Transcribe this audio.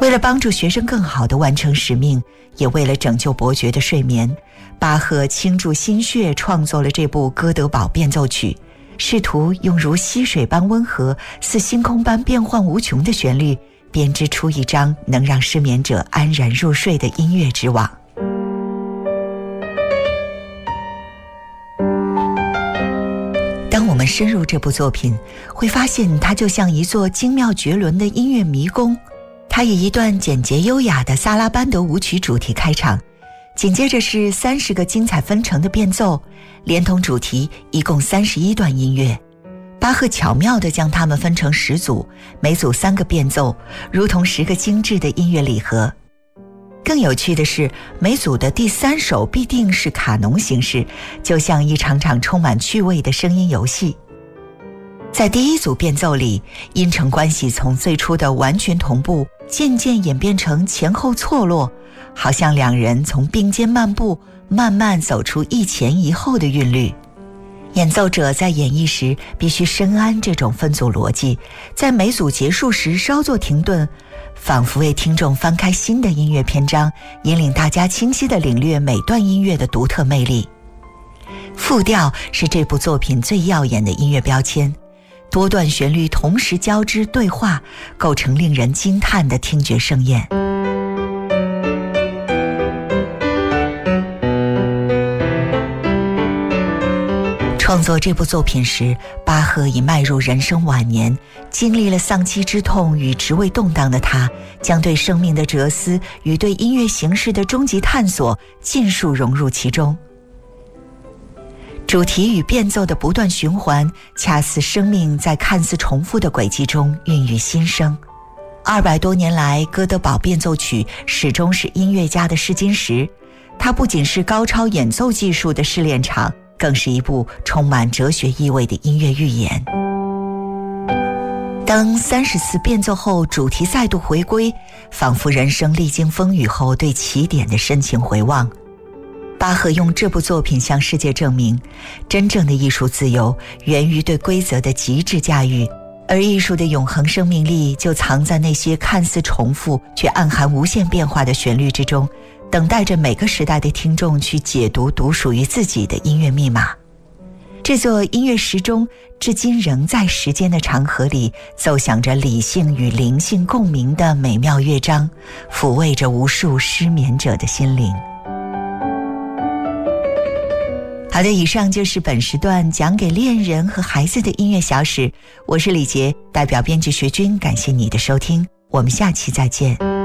为了帮助学生更好地完成使命，也为了拯救伯爵的睡眠，巴赫倾注心血创作了这部哥德堡变奏曲，试图用如溪水般温和、似星空般变幻无穷的旋律，编织出一张能让失眠者安然入睡的音乐之网。当我们深入这部作品，会发现它就像一座精妙绝伦的音乐迷宫。它以一段简洁优雅的萨拉班德舞曲主题开场，紧接着是30个精彩纷呈的变奏，连同主题一共31段音乐。巴赫巧妙地将它们分成10组，每组3个变奏，如同10个精致的音乐礼盒。更有趣的是，每组的第3首必定是卡农形式，就像一场场充满趣味的声音游戏。在第1组变奏里，音程关系从最初的完全同步渐渐演变成前后错落，好像两人从并肩漫步，慢慢走出一前一后的韵律。演奏者在演绎时必须深谙这种分组逻辑，在每组结束时稍作停顿，仿佛为听众翻开新的音乐篇章，引领大家清晰地领略每段音乐的独特魅力。复调是这部作品最耀眼的音乐标签，多段旋律同时交织对话，构成令人惊叹的听觉盛宴。创作这部作品时，巴赫已迈入人生晚年，经历了丧妻之痛与职位动荡的他，将对生命的哲思与对音乐形式的终极探索尽数融入其中。主题与变奏的不断循环，恰似生命在看似重复的轨迹中孕育新生。200多年来，哥德堡变奏曲始终是音乐家的试金石，它不仅是高超演奏技术的试炼场，更是一部充满哲学意味的音乐寓言。当30次变奏后，主题再度回归，仿佛人生历经风雨后对起点的深情回望。巴赫用这部作品向世界证明，真正的艺术自由源于对规则的极致驾驭，而艺术的永恒生命力就藏在那些看似重复却暗含无限变化的旋律之中，等待着每个时代的听众去解读独属于自己的音乐密码。这座音乐时钟至今仍在时间的长河里奏响着理性与灵性共鸣的美妙乐章，抚慰着无数失眠者的心灵。好的，以上就是本时段讲给恋人和孩子的音乐小史，我是李杰，代表编辑学军，感谢你的收听，我们下期再见。